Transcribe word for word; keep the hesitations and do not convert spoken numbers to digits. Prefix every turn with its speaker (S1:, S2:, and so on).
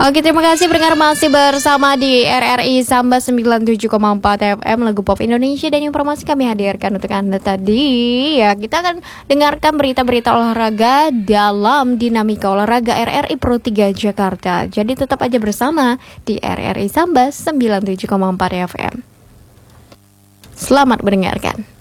S1: Oke, terima kasih pendengar masih bersama di R R I Samba sembilan puluh tujuh koma empat F M, lagu pop Indonesia, dan informasi kami hadirkan untuk Anda tadi. Ya, kita akan dengarkan berita-berita olahraga dalam Dinamika Olahraga R R I Pro tiga Jakarta. Jadi tetap aja bersama di R R I Samba sembilan puluh tujuh koma empat F M. Selamat mendengarkan.